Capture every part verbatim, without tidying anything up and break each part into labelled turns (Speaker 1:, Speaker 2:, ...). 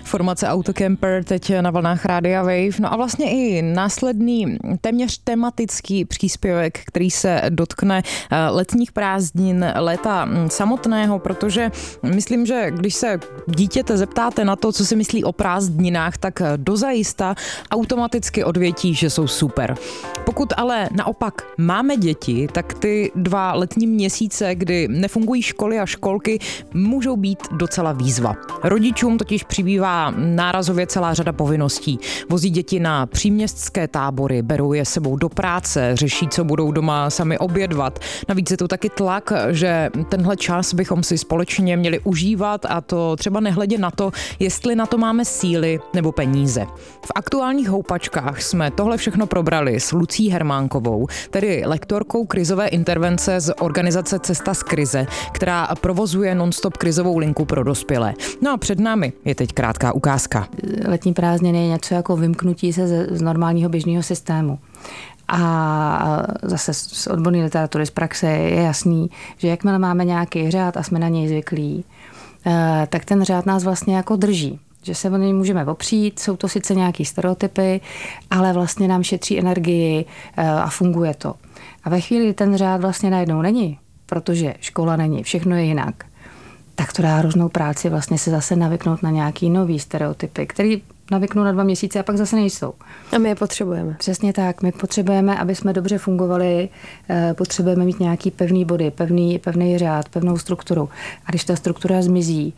Speaker 1: Formace Autocamper teď na vlnách Rádia Wave. No a vlastně i následný téměř tematický příspěvek, který se dotkne letních prázdnin, léta samotného, protože myslím, že když se dítěte zeptáte na to, co si myslí o prázdninách, tak dozajista automaticky odvětí, že jsou super. Pokud ale naopak máme děti, tak ty dva letní měsíce, kdy nefungují školy a školky, můžou být docela výzva. Rodičům totiž přibývá nárazově celá řada povinností. Vozí děti na příměstské tábory, berou je sebou do práce, řeší, co budou doma sami obědvat. Navíc je to taky tlak, že tenhle čas bychom si společně měli užívat, a to třeba nehledě na to, jestli na to máme síly nebo peníze. V aktuálních houpačkách jsme tohle všechno probrali s Lucí Hermánkovou, tedy lektorkou krizové intervence z organizace Cesta z krize, která provozuje non-stop krizovou linku pro dospělé. No a před námi je teď krátká ukázka.
Speaker 2: Letní prázdniny je něco jako vymknutí se z normálního běžného systému. A zase z odborné literatury, z praxe je jasný, že jakmile máme nějaký řád a jsme na něj zvyklí, tak ten řád nás vlastně jako drží. Že se o něj můžeme opřít, jsou to sice nějaký stereotypy, ale vlastně nám šetří energii a funguje to. A ve chvíli, kdy ten řád vlastně najednou není, protože škola není, všechno je jinak, tak to dá hroznou práci vlastně se zase navyknout na nějaký nový stereotypy, který navyknou na dva měsíce a pak zase nejsou.
Speaker 3: A my je potřebujeme.
Speaker 2: Přesně tak. My potřebujeme, aby jsme dobře fungovali, potřebujeme mít nějaký pevný body, pevný, pevný řád, pevnou strukturu. A když ta struktura zmizí,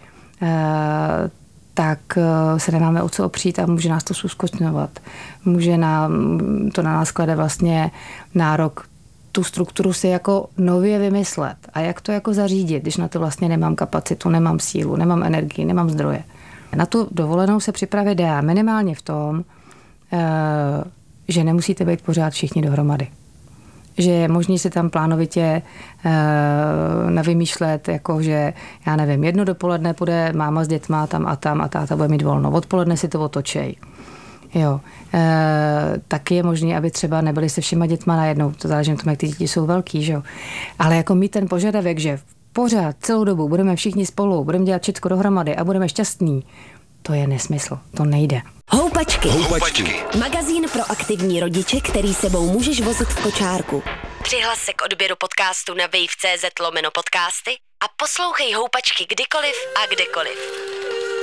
Speaker 2: tak se nemáme o co opřít a může nás to zúskostňovat. Může nám, to na nás klade vlastně nárok tu strukturu si jako nově vymyslet. A jak to jako zařídit, když na to vlastně nemám kapacitu, nemám sílu, nemám energii, nemám zdroje. Na tu dovolenou se připravit dá minimálně v tom, že nemusíte být pořád všichni dohromady. Že je možný si tam plánovitě nevymýšlet, jako že, já nevím, jedno dopoledne půjde máma s dětma tam a tam a táta bude mít volno. Odpoledne si to otočej. Jo. E, taky je možné, aby třeba nebyli se všema dětma najednou. To záleží na tom, jak ty děti jsou velký, že jo. Ale jako mít ten požadavek, že pořád celou dobu budeme všichni spolu, budeme dělat všechno dohromady a budeme šťastní, to je nesmysl. To nejde.
Speaker 4: Houpačky. Houpačky. Magazín pro aktivní rodiče, který sebou můžeš vozit v kočárku. Přihlas se k odběru podcastu na wave tečka cz lomeno podcasty a poslouchej Houpačky kdykoliv a kdekoliv.